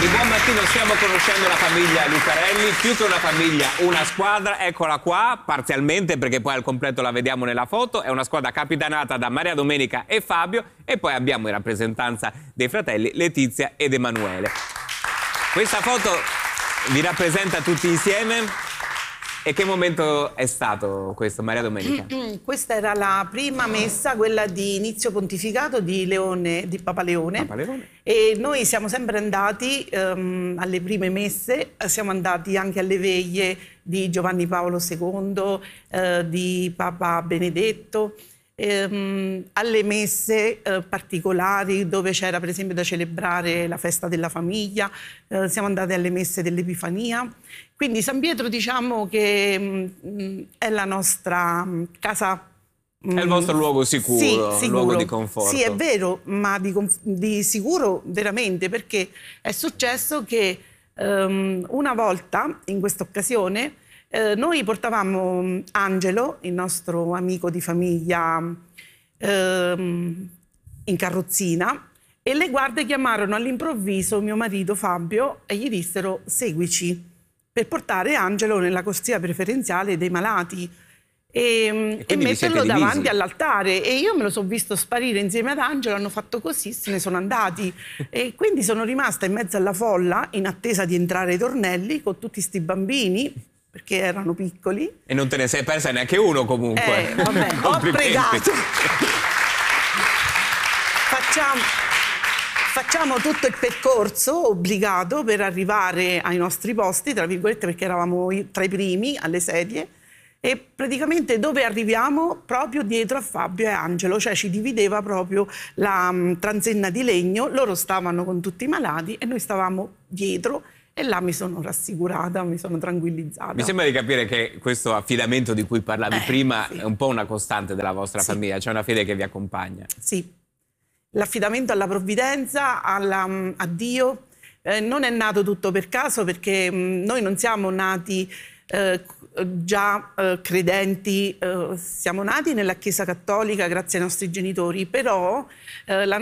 Di buon mattino stiamo conoscendo la famiglia Lucarelli, più che una famiglia, una squadra, eccola qua, parzialmente perché poi al completo la vediamo nella foto, è una squadra capitanata da Maria Domenica e Fabio e poi abbiamo in rappresentanza dei fratelli Letizia ed Emanuele. Questa foto vi rappresenta tutti insieme. E che momento è stato questo, Maria Domenica? Questa era la prima messa, quella di inizio pontificato di Papa Leone. Papa Leone. E noi siamo sempre andati alle prime messe, siamo andati anche alle veglie di Giovanni Paolo II, di Papa Benedetto, alle messe particolari dove c'era per esempio da celebrare la festa della famiglia, siamo andati alle messe dell'Epifania. Quindi San Pietro diciamo che è la nostra casa. È il vostro luogo sicuro, sì, sicuro. Luogo di conforto. Sì, è vero, ma di sicuro veramente, perché è successo che una volta, in questa occasione, noi portavamo Angelo, il nostro amico di famiglia, in carrozzina, e le guardie chiamarono all'improvviso mio marito Fabio e gli dissero: seguici, per portare Angelo nella corsia preferenziale dei malati e metterlo davanti all'altare. E io me lo sono visto sparire insieme ad Angelo, hanno fatto così, se ne sono andati. E quindi sono rimasta in mezzo alla folla in attesa di entrare ai tornelli con tutti sti bambini, perché erano piccoli. E non te ne sei persa neanche uno comunque. Vabbè, ho pregato. Facciamo tutto il percorso obbligato per arrivare ai nostri posti, tra virgolette, perché eravamo tra i primi alle sedie, e praticamente dove arriviamo? Proprio dietro a Fabio e Angelo, cioè ci divideva proprio la transenna di legno, loro stavano con tutti i malati e noi stavamo dietro. E là mi sono rassicurata, mi sono tranquillizzata. Mi sembra di capire che questo affidamento di cui parlavi prima sì. è un po' una costante della vostra famiglia, c'è una fede che vi accompagna. Sì. L'affidamento alla provvidenza, a Dio, non è nato tutto per caso, perché noi non siamo nati già credenti, siamo nati nella Chiesa Cattolica grazie ai nostri genitori, però la